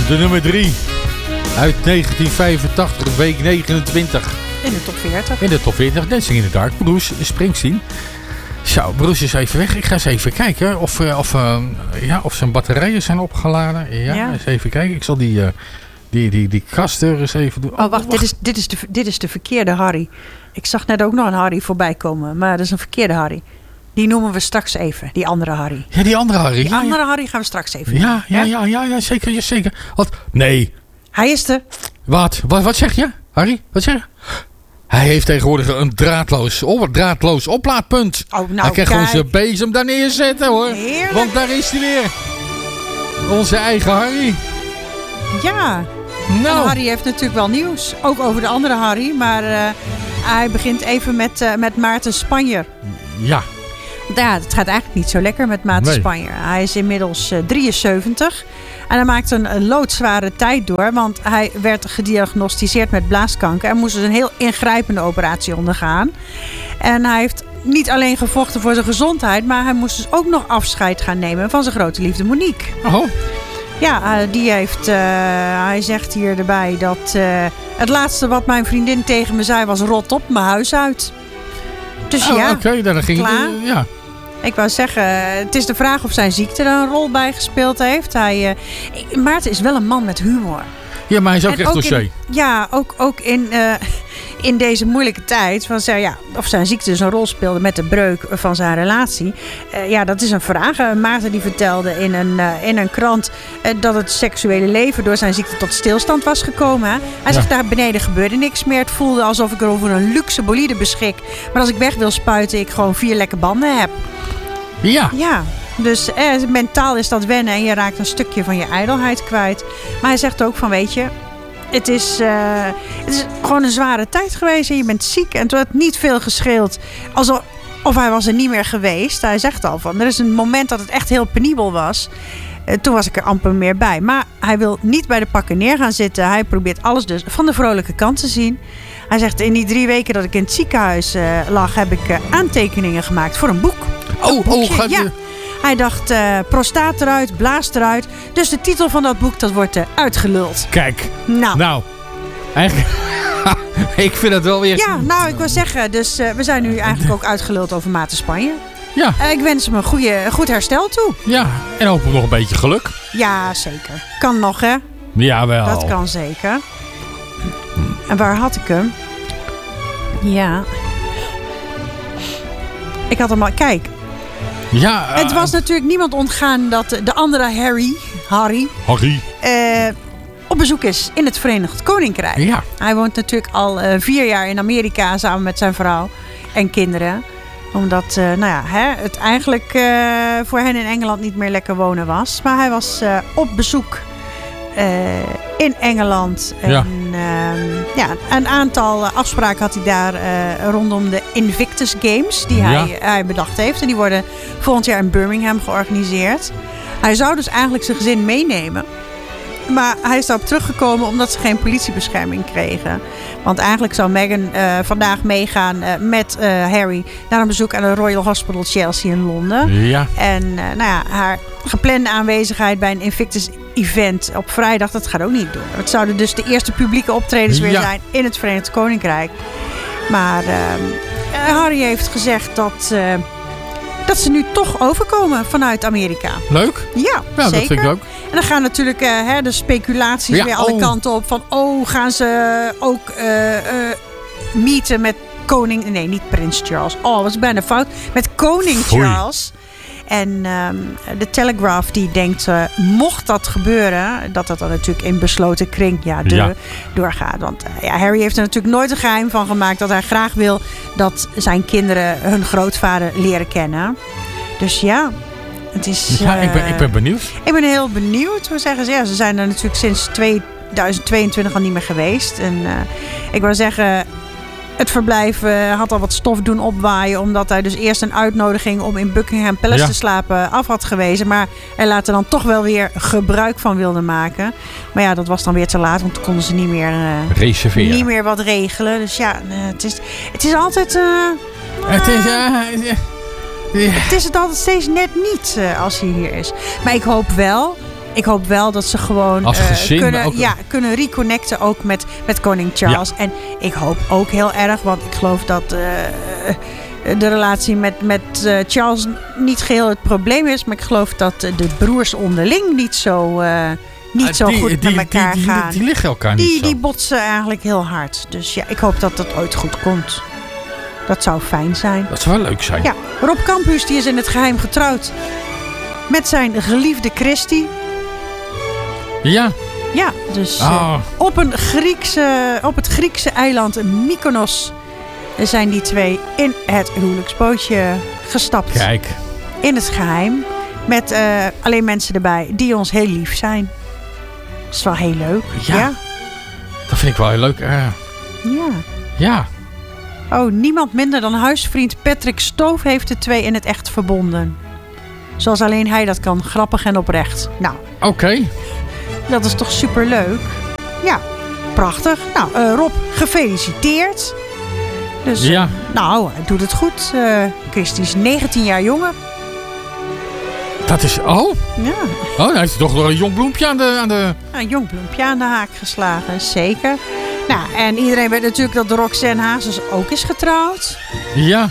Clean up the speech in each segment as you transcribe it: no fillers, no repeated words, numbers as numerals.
De nummer 3. Uit 1985, week 29. In de top 40. In de top 40, Dancing in the Dark. Bruce Springsteen. Zo, Bruce is even weg. Ik ga eens even kijken of zijn batterijen zijn opgeladen. Ja, eens even kijken. Ik zal die kasten eens even doen. Oh, wacht. Dit is de verkeerde Harry. Ik zag net ook nog een Harry voorbij komen. Maar dat is een verkeerde Harry. Die noemen we straks even. Die andere Harry. Ja, die andere Harry. Die andere Harry gaan we straks even Ja, zeker. Wat? Nee. Hij is er. Wat zeg je, Harry? Wat zeg je? Hij heeft tegenwoordig een draadloos oplaadpunt. Oh, nou, hij kan gewoon zijn bezem daar neerzetten, hoor. Heerlijk. Want daar is hij weer. Onze eigen Harry. Ja. Nou. En Harry heeft natuurlijk wel nieuws. Ook over de andere Harry. Maar hij begint even met Maarten Spanjer. Ja. Ja, het gaat eigenlijk niet zo lekker met Maarten Spanjer. Hij is inmiddels 73. En hij maakt een loodzware tijd door. Want hij werd gediagnosticeerd met blaaskanker. En moest dus een heel ingrijpende operatie ondergaan. En hij heeft niet alleen gevochten voor zijn gezondheid. Maar hij moest dus ook nog afscheid gaan nemen van zijn grote liefde Monique. Oh. Ja, hij zegt hier erbij dat het laatste wat mijn vriendin tegen me zei was: rot op, mijn huis uit. Dus Oké, dan ging klaar. Ja. Ik wou zeggen, het is de vraag of zijn ziekte er een rol bij gespeeld heeft. Maarten is wel een man met humor. Ja, maar hij is ook echt dossier. Ook in deze moeilijke tijd. Of zijn ziekte dus een rol speelde met de breuk van zijn relatie. Dat is een vraag. Maarten die vertelde in een krant dat het seksuele leven door zijn ziekte tot stilstand was gekomen. Hè? Hij zegt, daar beneden gebeurde niks meer. Het voelde alsof ik er over een luxe bolide beschik. Maar als ik weg wil spuiten, ik gewoon 4 lekke banden heb. Ja. Ja. Dus mentaal is dat wennen en je raakt een stukje van je ijdelheid kwijt. Maar hij zegt ook van, weet je, het is gewoon een zware tijd geweest en je bent ziek. En toen had niet veel gescheeld. Of hij was er niet meer geweest. Hij zegt al van, er is een moment dat het echt heel penibel was. Toen was ik er amper meer bij. Maar hij wil niet bij de pakken neer gaan zitten. Hij probeert alles dus van de vrolijke kant te zien. Hij zegt, in die 3 weken dat ik in het ziekenhuis lag, heb ik aantekeningen gemaakt voor een boek. Gaat ja. Hij dacht, prostaat eruit, blaast eruit. Dus de titel van dat boek, dat wordt uitgeluld. Kijk. Nou. Eigenlijk... ik vind het wel weer... Ja, ik wil zeggen. Dus we zijn nu eigenlijk ook uitgeluld over Maarten Spanjer. Ja. Ik wens hem een goed herstel toe. Ja, en hopelijk nog een beetje geluk. Ja, zeker. Kan nog, hè? Jawel. Dat kan zeker. En waar had ik hem? Ja. Ik had hem al... Kijk. Ja. Het was natuurlijk niemand ontgaan dat de andere Harry. Op bezoek is in het Verenigd Koninkrijk. Ja. Hij woont natuurlijk al 4 jaar in Amerika samen met zijn vrouw en kinderen. Omdat het eigenlijk voor hen in Engeland niet meer lekker wonen was. Maar hij was op bezoek in Engeland. En, een aantal afspraken had hij daar rondom de Invictus Games die hij bedacht heeft. En die worden volgend jaar in Birmingham georganiseerd. Hij zou dus eigenlijk zijn gezin meenemen. Maar hij is daarop teruggekomen omdat ze geen politiebescherming kregen. Want eigenlijk zou Meghan vandaag meegaan met Harry naar een bezoek aan de Royal Hospital Chelsea in Londen. Ja. En haar geplande aanwezigheid bij een Invictus event op vrijdag, dat gaat ook niet door. Het zouden dus de eerste publieke optredens weer zijn in het Verenigd Koninkrijk. Maar Harry heeft gezegd dat ze nu toch overkomen vanuit Amerika. Leuk. Ja, zeker. Dat vind ik ook. En dan gaan natuurlijk de speculaties weer alle kanten op. Van, gaan ze ook meeten met koning... Nee, niet prins Charles. Was ik bijna fout. Met koning Charles. En de Telegraph die denkt, mocht dat gebeuren... dat dan natuurlijk in besloten kring doorgaat. Want Harry heeft er natuurlijk nooit een geheim van gemaakt... dat hij graag wil dat zijn kinderen hun grootvader leren kennen. Dus ja... Het is, ik ben benieuwd. Ik ben heel benieuwd. Hoe zeggen ze? Ze zijn er natuurlijk sinds 2022 al niet meer geweest. En ik wou zeggen, het verblijf had al wat stof doen opwaaien. Omdat hij dus eerst een uitnodiging om in Buckingham Palace te slapen af had gewezen. Maar er later dan toch wel weer gebruik van wilde maken. Maar ja, dat was dan weer te laat. Want toen konden ze niet meer reserveren. Niet meer wat regelen. Dus ja, het is altijd... Het is het altijd steeds net niet als hij hier is. Maar ik hoop wel, ik hoop wel dat ze gewoon als gezin kunnen reconnecten ook met koning Charles. Ja. En ik hoop ook heel erg, want ik geloof dat de relatie met Charles niet geheel het probleem is. Maar ik geloof dat de broers onderling niet zo goed met elkaar gaan. Die liggen elkaar niet zo. Die botsen eigenlijk heel hard. Dus ja, ik hoop dat dat ooit goed komt. Dat zou fijn zijn. Dat zou wel leuk zijn. Ja, Rob Campus die is in het geheim getrouwd. Met zijn geliefde Christy. Ja. Ja, dus op het Griekse eiland Mykonos zijn die twee in het huwelijksbootje gestapt. Kijk. In het geheim. Met alleen mensen erbij die ons heel lief zijn. Dat is wel heel leuk. Ja. Dat vind ik wel heel leuk. Ja. Oh, niemand minder dan huisvriend Patrick Stoof heeft de twee in het echt verbonden. Zoals alleen hij dat kan. Grappig en oprecht. Nou. Oké. Dat is toch superleuk? Ja, prachtig. Nou, Rob, gefeliciteerd. Dus, ja. Nou, hij doet het goed. Christy is 19 jaar jonger. Dat is... Oh? Ja. Oh, hij heeft toch nog een jong bloempje aan de... Een jong bloempje aan de haak geslagen, zeker. Nou, en iedereen weet natuurlijk dat Roxanne Hazes ook is getrouwd. Ja.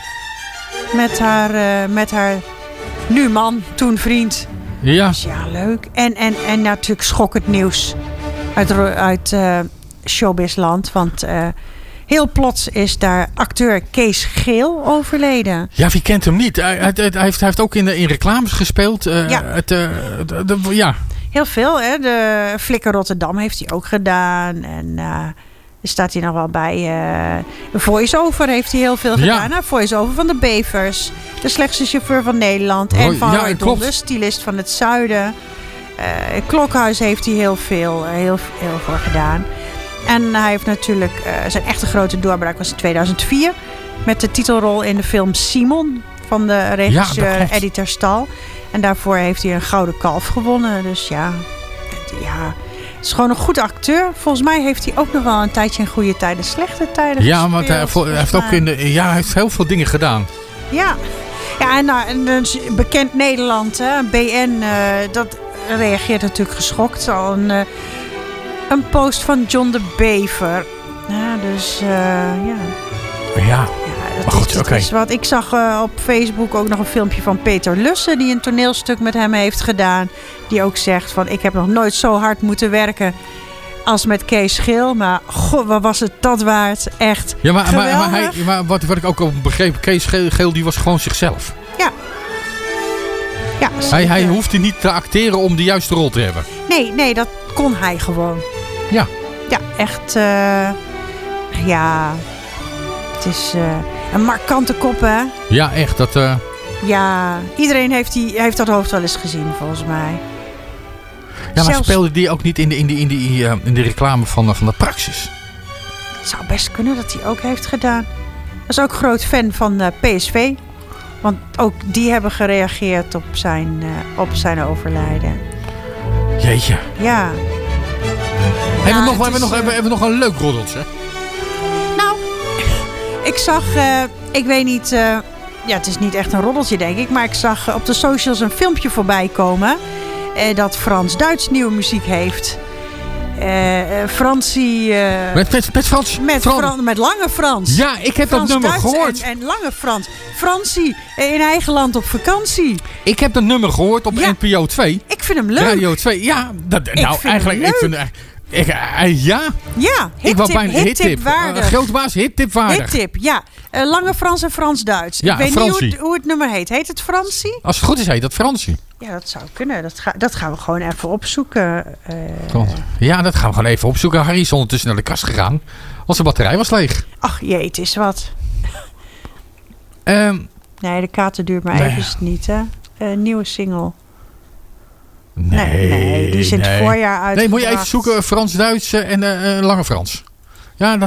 Met haar nu man, toen vriend. Ja. Dus ja, leuk. En natuurlijk schokkend nieuws uit showbizland. Want heel plots is daar acteur Kees Geel overleden. Ja, wie kent hem niet? Hij heeft ook in reclames gespeeld. Ja. Heel veel, hè. De Flikker Rotterdam heeft hij ook gedaan. En er staat hij nog wel bij. Voice-over heeft hij heel veel gedaan. Ja. Voice-over van de Bevers. De slechtste chauffeur van Nederland. En van Roy Donde, stylist van het Zuiden. Klokhuis heeft hij heel veel voor gedaan. En hij heeft natuurlijk... zijn echte grote doorbraak was in 2004. Met de titelrol in de film Simon. Van de regisseur Eddie ter Stal. En daarvoor heeft hij een gouden kalf gewonnen. Dus ja... Het is gewoon een goede acteur. Volgens mij heeft hij ook nog wel een tijdje in goede tijden, slechte tijden gespeeld. Want hij heeft ook hij heeft heel veel dingen gedaan. Ja, en een bekend Nederland, hè, BN, dat reageert natuurlijk geschokt. Al een post van John de Bever. Ja, dus Ja. Dat is wat. Ik zag op Facebook ook nog een filmpje van Peter Lussen, die een toneelstuk met hem heeft gedaan. Die ook zegt van, ik heb nog nooit zo hard moeten werken als met Kees Geel. Maar god, wat was het dat waard. Echt geweldig. Maar wat ik ook al begreep, Kees Geel die was gewoon zichzelf. Ja. Hij hoefde niet te acteren om de juiste rol te hebben. Nee, dat kon hij gewoon. Ja. Ja, echt. Het is een markante kop, hè? Ja, echt. Ja, iedereen heeft dat hoofd wel eens gezien, volgens mij. Ja, maar speelde die ook niet in de reclame van de Praxis? Het zou best kunnen dat hij ook heeft gedaan. Dat is ook groot fan van PSV. Want ook die hebben gereageerd op zijn overlijden. Jeetje. Ja. Hebben we nog een leuk roddeltje? Nou, ik zag... ik weet niet... het is niet echt een roddeltje, denk ik. Maar ik zag op de socials een filmpje voorbij komen. Dat Frans-Duits nieuwe muziek heeft. Fransie... Met Frans? Met Lange Frans. Ja, ik heb dat nummer gehoord. En Lange Frans. Fransie in eigen land op vakantie. Ik heb dat nummer gehoord op NPO 2. Ik vind hem leuk. Radio 2, ja. Hittip waardig. Grote baas, hittip waardig. Hittip, ja. Lange Frans en Frans-Duits. Ja, ik weet niet hoe het nummer heet. Heet het Fransie? Als het goed is, heet dat Fransie. Ja, dat zou kunnen. Dat gaan we gewoon even opzoeken. Ja, dat gaan we gewoon even opzoeken. Harry is ondertussen naar de kast gegaan. Want zijn batterij was leeg. Ach jee, het is wat. Nee, de kater duurt maar even niet, hè. Nieuwe single. Nee, die is in het voorjaar uitgebracht. Nee, moet je even zoeken. Frans-Duits en Lange Frans. Ja,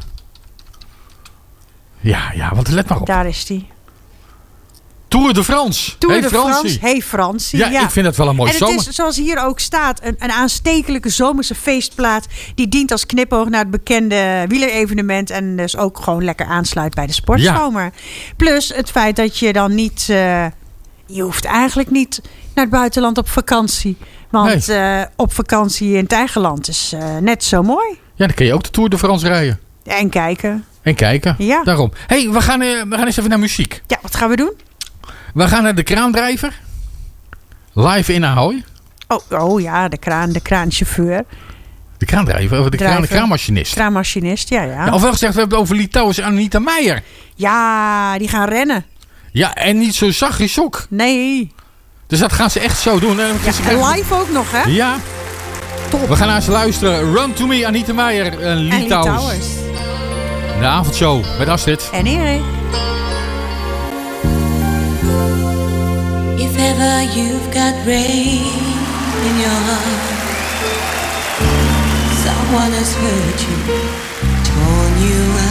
Ja, want let maar op. Daar is die. Tour de France. Hey Fransie. Ja, ik vind dat wel een mooi zomer. En het is, zoals hier ook staat, een aanstekelijke zomerse feestplaat. Die dient als knipoog naar het bekende wielerevenement. En dus ook gewoon lekker aansluit bij de sportzomer. Ja. Plus het feit dat je dan niet je hoeft eigenlijk niet naar het buitenland op vakantie. Want op vakantie in het eigen land is net zo mooi. Ja, dan kun je ook de Tour de France rijden. En kijken. Ja. Daarom. Hey, we gaan eens even naar muziek. Ja, wat gaan we doen? We gaan naar de kraandrijver. Live in Ahoy. Oh ja, de kraanchauffeur. De kraandrijver, of de kraanmachinist. Kraanmachinist, ja. Ofwel gezegd, we hebben het over Litouwers en Anita Meijer. Ja, die gaan rennen. Ja, en niet zo zachtjes ook. Nee. Dus dat gaan ze echt zo doen. En live ook nog, hè? Ja. Top. We gaan naar ze luisteren. Run to Me, Anita Meijer en Litouwers. De avondshow met Astrid. En Erik. If ever you've got rain in your heart, someone has hurt you, torn you